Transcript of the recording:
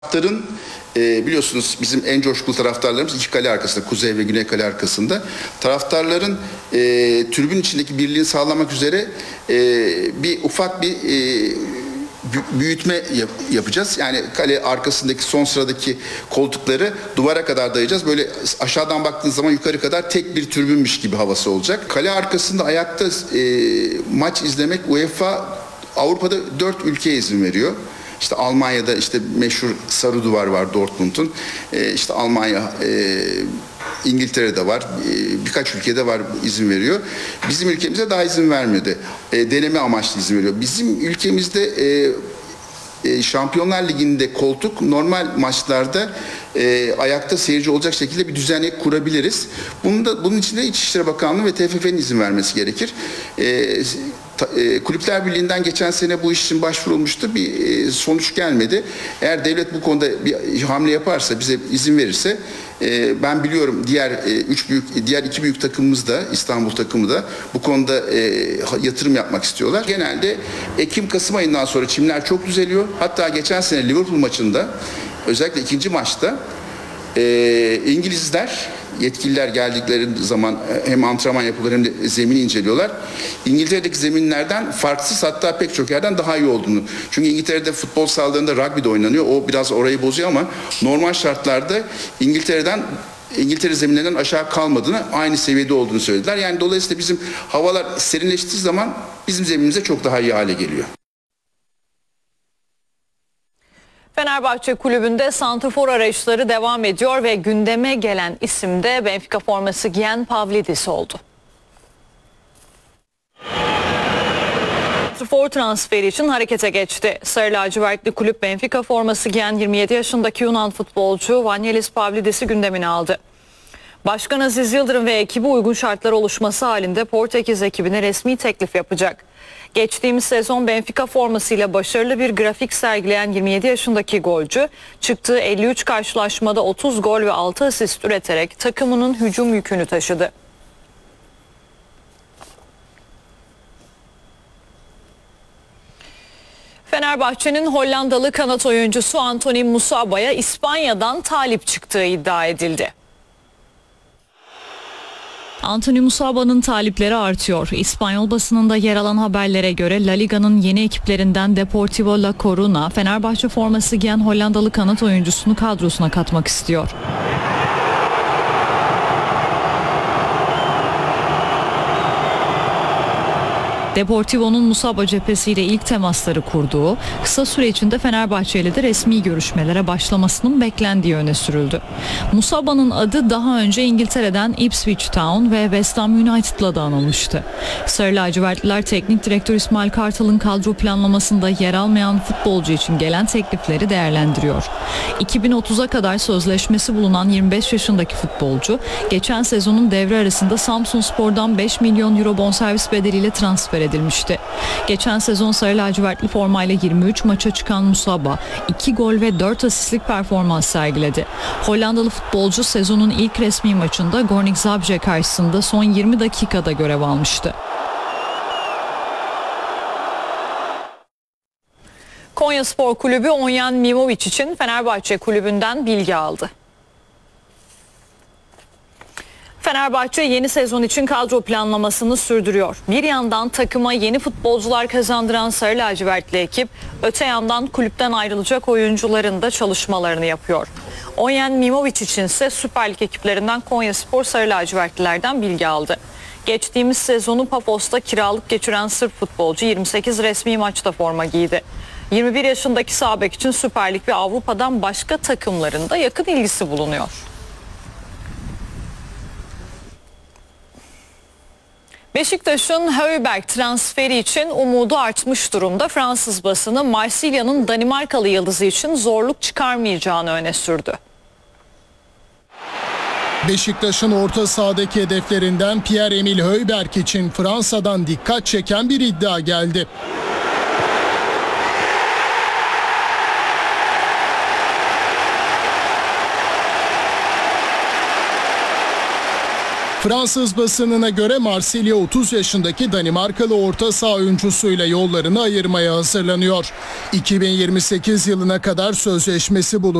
Taraftarın biliyorsunuz bizim en coşkulu taraftarlarımız iki kale arkasında, kuzey ve güney kale arkasında. Taraftarların tribün içindeki birliğini sağlamak üzere bir ufak bir büyütme yapacağız. Yani kale arkasındaki son sıradaki koltukları duvara kadar dayayacağız. Böyle aşağıdan baktığınız zaman yukarı kadar tek bir tribünmüş gibi havası olacak. Kale arkasında ayakta maç izlemek UEFA Avrupa'da 4 ülkeye izin veriyor. İşte Almanya'da işte meşhur Sarı Duvar var Dortmund'un. İşte Almanya, İngiltere'de var. Birkaç ülkede var, izin veriyor. Bizim ülkemize daha izin vermiyordu. Deneme amaçlı izin veriyor. Bizim ülkemizde Şampiyonlar Ligi'nde koltuk normal maçlarda ayakta seyirci olacak şekilde bir düzenek kurabiliriz. Bunun için de İçişleri Bakanlığı ve TFF'nin izin vermesi gerekir. Kulüpler Birliği'nden geçen sene bu iş için başvurulmuştu. Bir sonuç gelmedi. Eğer devlet bu konuda bir hamle yaparsa, bize izin verirse, ben biliyorum diğer iki büyük takımımız da, İstanbul takımı da bu konuda yatırım yapmak istiyorlar. Genelde Ekim-Kasım ayından sonra çimler çok düzeliyor. Hatta geçen sene Liverpool maçında, özellikle ikinci maçta İngilizler, yetkililer geldikleri zaman hem antrenman yapıyorlar hem de zemini inceliyorlar. İngiltere'deki zeminlerden farksız, hatta pek çok yerden daha iyi olduğunu. Çünkü İngiltere'de futbol sahalarında rugby de oynanıyor. O biraz orayı bozuyor ama normal şartlarda İngiltere zeminlerinden aşağı kalmadığını, aynı seviyede olduğunu söylediler. Yani dolayısıyla bizim havalar serinleştiği zaman bizim zeminimize çok daha iyi hale geliyor. Fenerbahçe kulübünde santrafor arayışları devam ediyor ve gündeme gelen isim de Benfica forması giyen Pavlidis oldu. Santrafor transferi için harekete geçti. Sarı lacivertli kulüp Benfica forması giyen 27 yaşındaki Yunan futbolcu Vangelis Pavlidis'i gündemine aldı. Başkan Aziz Yıldırım ve ekibi uygun şartlar oluşması halinde Portekiz ekibine resmi teklif yapacak. Geçtiğimiz sezon Benfica formasıyla başarılı bir grafik sergileyen 27 yaşındaki golcü, çıktığı 53 karşılaşmada 30 gol ve 6 asist üreterek takımının hücum yükünü taşıdı. Fenerbahçe'nin Hollandalı kanat oyuncusu Anthony Musaba'ya İspanya'dan talip çıktığı iddia edildi. Anthony Musaba'nın talipleri artıyor. İspanyol basınında yer alan haberlere göre La Liga'nın yeni ekiplerinden Deportivo La Coruña, Fenerbahçe forması giyen Hollandalı kanat oyuncusunu kadrosuna katmak istiyor. Deportivo'nun Musaba cephesiyle ilk temasları kurduğu, kısa süre içinde Fenerbahçe ile de resmi görüşmelere başlamasının beklendiği öne sürüldü. Musaba'nın adı daha önce İngiltere'den Ipswich Town ve West Ham United'la da anılmıştı. Sarı lacivertliler teknik direktör İsmail Kartal'ın kadro planlamasında yer almayan futbolcu için gelen teklifleri değerlendiriyor. 2030'a kadar sözleşmesi bulunan 25 yaşındaki futbolcu, geçen sezonun devre arasında Samsunspor'dan 5 milyon euro bonservis bedeliyle transfer edilmişti. Geçen sezon sarı lacivertli formayla 23 maça çıkan Musaba 2 gol ve 4 asistlik performans sergiledi. Hollandalı futbolcu sezonun ilk resmi maçında Gornik Zabrze karşısında son 20 dakikada görev almıştı. Konyaspor Kulübü Onyan Mimovic için Fenerbahçe kulübünden bilgi aldı. Fenerbahçe yeni sezon için kadro planlamasını sürdürüyor. Bir yandan takıma yeni futbolcular kazandıran sarı lacivertli ekip, öte yandan kulüpten ayrılacak oyuncuların da çalışmalarını yapıyor. Onyan Mimovic içinse Süper Lig ekiplerinden Konyaspor sarı lacivertlilerden bilgi aldı. Geçtiğimiz sezonu Paphos'ta kiralık geçiren Sırp futbolcu 28 resmi maçta forma giydi. 21 yaşındaki sağ bek için Süper Lig ve Avrupa'dan başka takımların da yakın ilgisi bulunuyor. Beşiktaş'ın Højbjerg transferi için umudu artmış durumda. Fransız basını Marsilya'nın Danimarkalı yıldızı için zorluk çıkarmayacağını öne sürdü. Beşiktaş'ın orta sahadaki hedeflerinden Pierre-Emile Højbjerg için Fransa'dan dikkat çeken bir iddia geldi. Fransız basınına göre Marsilya 30 yaşındaki Danimarkalı orta saha oyuncusuyla yollarını ayırmaya hazırlanıyor. 2028 yılına kadar sözleşmesi bulunuyor.